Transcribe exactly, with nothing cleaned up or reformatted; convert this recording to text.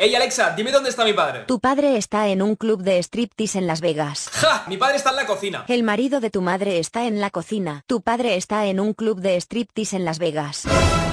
Ey Alexa, dime dónde está mi padre. Tu padre está en un club de striptease en Las Vegas. ¡Ja! Mi padre está en la cocina. El marido de tu madre está en la cocina. Tu padre está en un club de striptease en Las Vegas.